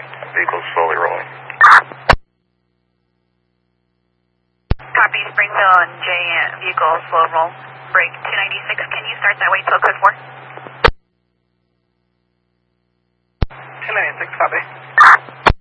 Vehicle slowly rolling. Copy, Springville and J vehicle slow roll. Break 296, can you start that way till code 4? 296, copy.